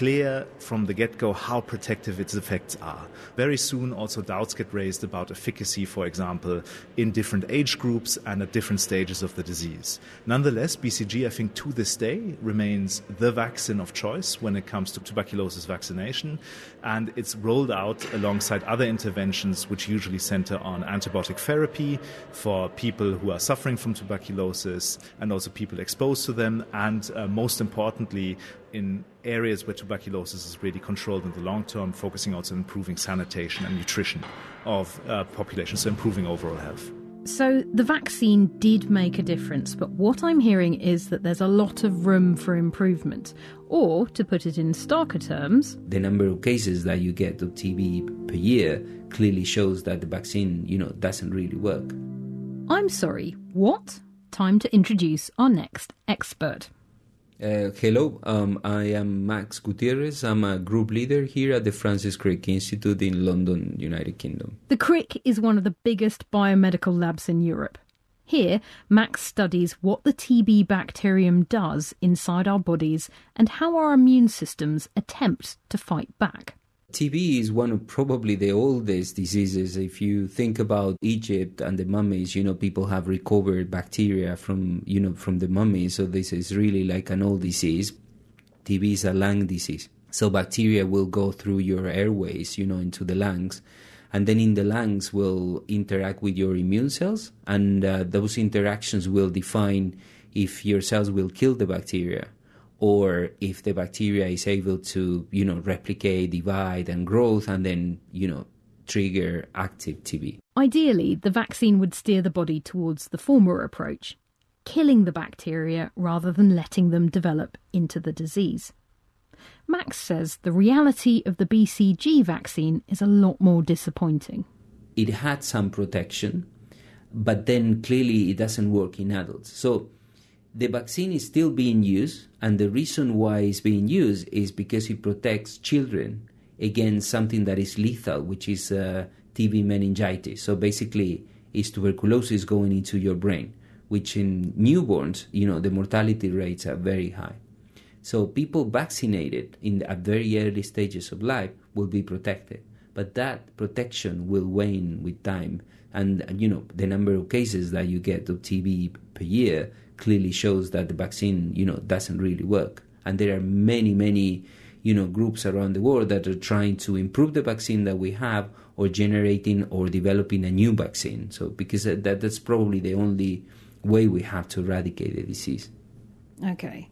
clear from the get-go how protective its effects are. Very soon also doubts get raised about efficacy, for example, in different age groups and at different stages of the disease. Nonetheless, BCG, I think, to this day remains the vaccine of choice when it comes to tuberculosis vaccination, and it's rolled out alongside other interventions which usually center on antibiotic therapy for people who are suffering from tuberculosis and also people exposed to them, and most importantly, in areas where tuberculosis is really controlled in the long term, focusing also on improving sanitation and nutrition of populations, so improving overall health. So the vaccine did make a difference, but what I'm hearing is that there's a lot of room for improvement. Or, to put it in starker terms, the number of cases that you get of TB per year clearly shows that the vaccine, doesn't really work. I'm sorry, what? Time to introduce our next expert. Hello, I am Max Gutierrez. I'm a group leader here at the Francis Crick Institute in London, United Kingdom. The Crick is one of the biggest biomedical labs in Europe. Here, Max studies what the TB bacterium does inside our bodies and how our immune systems attempt to fight back. TB is one of probably the oldest diseases. If you think about Egypt and the mummies, people have recovered bacteria from the mummies. So this is really like an old disease. TB is a lung disease. So bacteria will go through your airways, into the lungs. And then in the lungs will interact with your immune cells. And those interactions will define if your cells will kill the bacteria, or if the bacteria is able to, replicate, divide and growth, and then, trigger active TB. Ideally, the vaccine would steer the body towards the former approach, killing the bacteria rather than letting them develop into the disease. Max says the reality of the BCG vaccine is a lot more disappointing. It had some protection, but then clearly it doesn't work in adults. So the vaccine is still being used, and the reason why it's being used is because it protects children against something that is lethal, which is TB meningitis. So basically, it's tuberculosis going into your brain, which in newborns, the mortality rates are very high. So people vaccinated at very early stages of life will be protected, but that protection will wane with time. And, the number of cases that you get of TB per year clearly shows that the vaccine, doesn't really work. And there are many, many, groups around the world that are trying to improve the vaccine that we have, or generating or developing a new vaccine. So because that's probably the only way we have to eradicate the disease. Okay.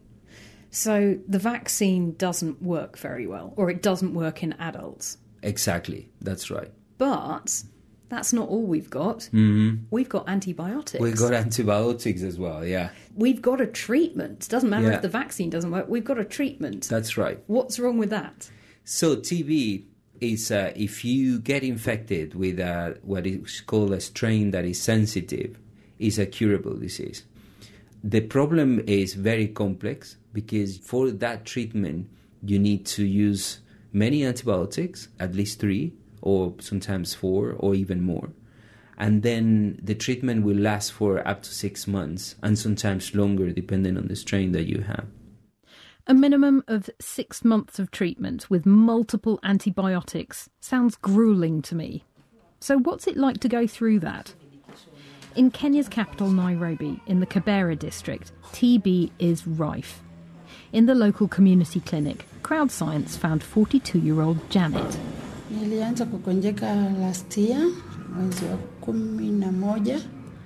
So the vaccine doesn't work very well, or it doesn't work in adults. Exactly. That's right. But that's not all we've got. Mm-hmm. We've got antibiotics. We've got antibiotics as well, yeah. We've got a treatment. It doesn't matter if the vaccine doesn't work. We've got a treatment. That's right. What's wrong with that? So TB is if you get infected with what is called a strain that is sensitive, is a curable disease. The problem is very complex because for that treatment, you need to use many antibiotics, at least 3, or sometimes 4, or even more. And then the treatment will last for up to 6 months, and sometimes longer, depending on the strain that you have. A minimum of 6 months of treatment with multiple antibiotics sounds gruelling to me. So what's it like to go through that? In Kenya's capital, Nairobi, in the Kibera district, TB is rife. In the local community clinic, Crowd Science found 42-year-old Janet. Nilianza kugonjeka last year, mwezi wa 11.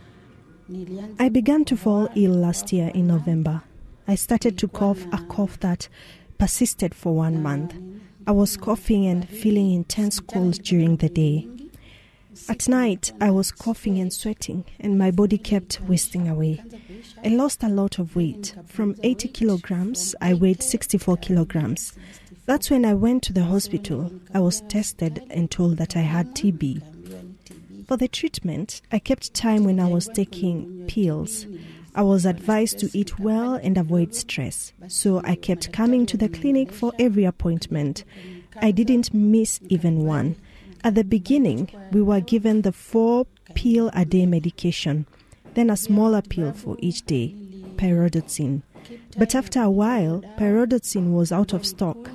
I began to fall ill last year in November. I started to cough a cough that persisted for 1 month. I was coughing and feeling intense cold during the day. At night, I was coughing and sweating, and my body kept wasting away. I lost a lot of weight. From 80 kilograms, I weighed 64 kilograms. That's when I went to the hospital. I was tested and told that I had TB. For the treatment, I kept time when I was taking pills. I was advised to eat well and avoid stress, so I kept coming to the clinic for every appointment. I didn't miss even one. At the beginning, we were given the 4-pill-a-day medication, then a smaller pill for each day, pyridoxine. But after a while, pyridoxine was out of stock.